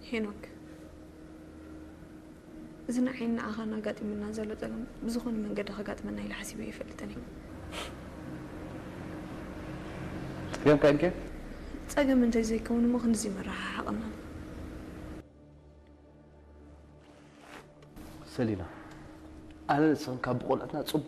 هينوك إذا عين أخانا قاتي من نازل وتلم بزخون من قد خقات منا إلى حسيبي يفلتني كم كان كيف؟ تأجل من زي كون ما خنزي مرة حقنا سلينا أنا لسه كابقول أنا